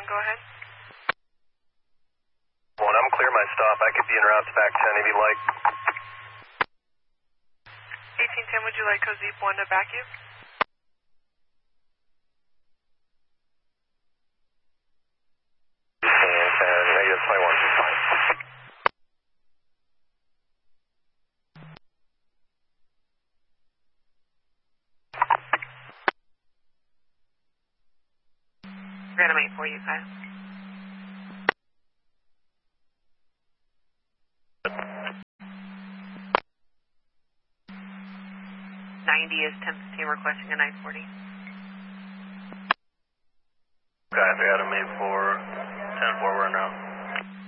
go ahead. When I'm clear my stop, I could be en route to back 10 if you'd like. 1810, would you like code Zeep 1 to back you? Negative 21 is fine. Reanimate for you, guys. 90 is 1015 requesting a 940. Okay, we got a made for 10-4, we're now.